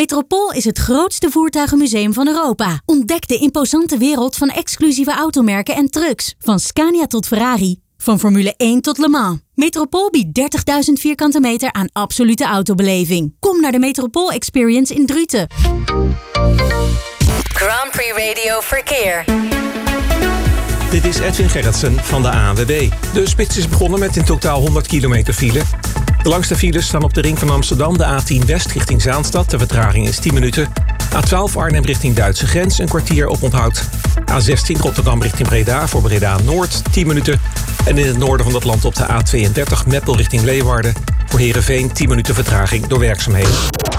Metropool is het grootste voertuigenmuseum van Europa. Ontdek de imposante wereld van exclusieve automerken en trucks. Van Scania tot Ferrari. Van Formule 1 tot Le Mans. Metropool biedt 30.000 vierkante meter aan absolute autobeleving. Kom naar de Metropool Experience in Druten. Grand Prix Radio Verkeer. Dit is Edwin Gerritsen van de ANWB. De spits is begonnen met in totaal 100 kilometer file. De langste files staan op de ring van Amsterdam, de A10 West richting Zaanstad. De vertraging is 10 minuten. A12 Arnhem richting Duitse grens, een kwartier op onthoud. A16 Rotterdam richting Breda, voor Breda Noord, 10 minuten. En in het noorden van het land op de A32 Meppel richting Leeuwarden. Voor Heerenveen 10 minuten vertraging door werkzaamheden.